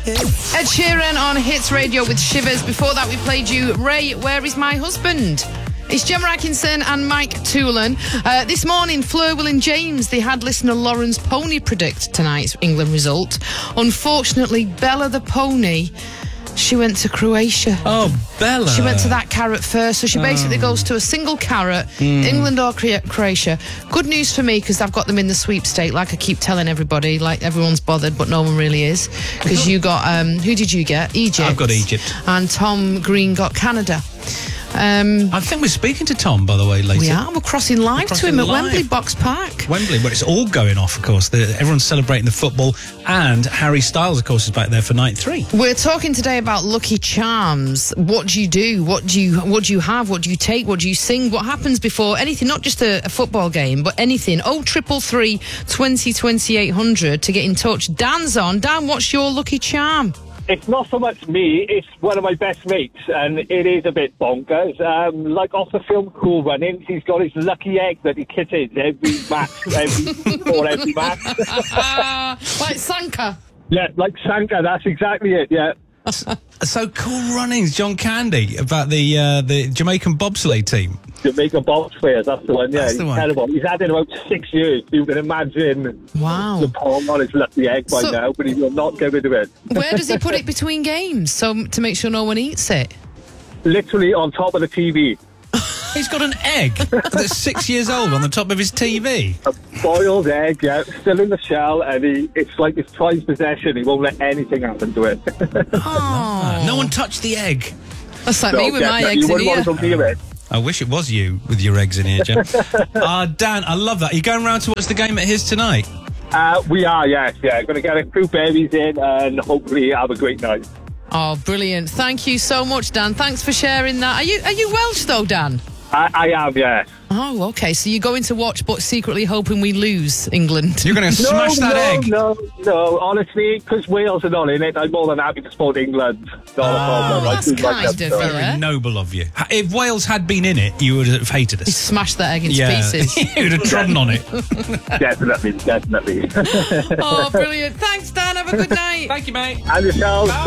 Ed Sheeran on Hits Radio with Shivers. Before that, we played you Ray, Where Is My Husband? It's Gemma Atkinson and Mike Toolan. This morning, Fleur, Will and James, they had listener Lauren's pony predict tonight's England result. Unfortunately, Bella the pony, she went to Croatia. Oh, Bella. She went to that carrot first, so she basically goes to a single carrot, England or Croatia. Good news for me, because I've got them in the sweepstake, like I keep telling everybody, like everyone's bothered, but no one really is. Because you got, who did you get? Egypt. I've got Egypt. And Tom Green got Canada. I think we're speaking to Tom, by the way, later. We are. We're crossing live to him at Wembley Box Park. Wembley, but it's all going off, of course. Everyone's celebrating the football, and Harry Styles, of course, is back there for night 3. We're talking today about Lucky Charms. What do you do? What do you have? What do you take? What do you sing? What happens before anything? Not just a football game, but anything. 0333 20 2800 to get in touch. Dan's on. Dan, what's your lucky charm? It's not so much me, it's one of my best mates, and it is a bit bonkers. Like off the film Cool Runnings, he's got his lucky egg that he kisses every match, before every match. Like Sanka. Yeah, like Sanka, that's exactly it, yeah. So Cool Runnings, John Candy, about the Jamaican bobsleigh team. Jamaican bobsleighers, that's the one, yeah. That's the one. Terrible. He's had it about 6 years. You can imagine the palm on his lucky egg by now, but he will not get rid of it. Where does he put it between games so to make sure no one eats it? Literally on top of the TV. He's got an egg that's 6 years old on the top of his TV. A boiled egg, yeah, still in the shell, and it's like his prized possession. He won't let anything happen to it. Oh. No one touched the egg. That's like me with my eggs in here. I wish it was you with your eggs in here, Jen. Dan, I love that. Are you going round to watch the game at his tonight? We are, yes, yeah. Going to get a few babies in and hopefully have a great night. Oh, brilliant. Thank you so much, Dan. Thanks for sharing that. Are you Welsh, though, Dan? I am, yes. Oh, okay. So you're going to watch, but secretly hoping we lose England. You're going to smash that egg. No. Honestly, because Wales are not in it, I'm more than happy to support England. Not a problem. That's kind of very noble of you. If Wales had been in it, you would have hated us. You'd smash that egg into pieces. You would have trodden on it. Definitely. Oh, brilliant. Thanks, Dan. Have a good night. Thank you, mate. And yourselves.